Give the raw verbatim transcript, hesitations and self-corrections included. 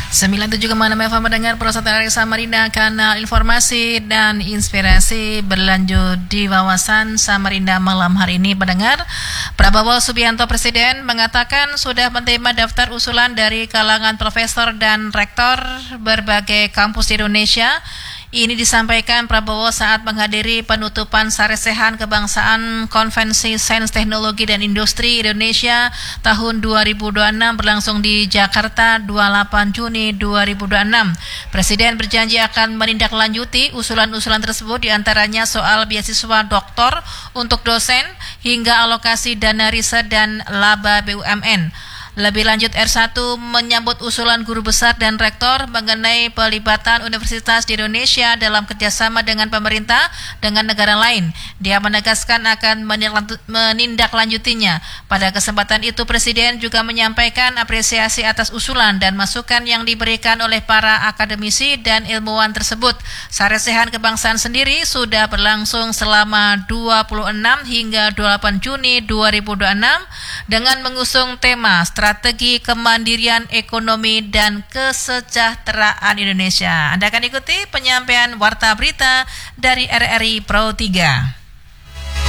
sembilan puluh tujuh koma enam F M mendengar Prosatan dari Samarinda, kanal informasi dan inspirasi berlanjut di wawasan Samarinda malam hari ini. Pendengar, Prabowo Subianto Presiden mengatakan sudah menerima daftar usulan dari kalangan profesor dan rektor berbagai kampus di Indonesia. Ini disampaikan Prabowo saat menghadiri penutupan Saresehan Kebangsaan Konvensi Sains Teknologi dan Industri Indonesia tahun dua ribu dua puluh enam berlangsung di Jakarta dua puluh delapan Juni dua ribu dua puluh enam. Presiden berjanji akan menindaklanjuti usulan-usulan tersebut, diantaranya soal beasiswa doktor untuk dosen hingga alokasi dana riset dan laba B U M N. Lebih lanjut, R satu menyambut usulan guru besar dan rektor mengenai pelibatan universitas di Indonesia dalam kerjasama dengan pemerintah dengan negara lain. Dia menegaskan akan menindaklanjutinya. Pada kesempatan itu, Presiden juga menyampaikan apresiasi atas usulan dan masukan yang diberikan oleh para akademisi dan ilmuwan tersebut. Saresehan Kebangsaan sendiri sudah berlangsung selama dua puluh enam hingga dua puluh delapan Juni dua ribu dua puluh enam dengan mengusung tema Strategi Kemandirian Ekonomi dan Kesejahteraan Indonesia. Anda akan ikuti penyampaian warta berita dari R R I Pro tiga.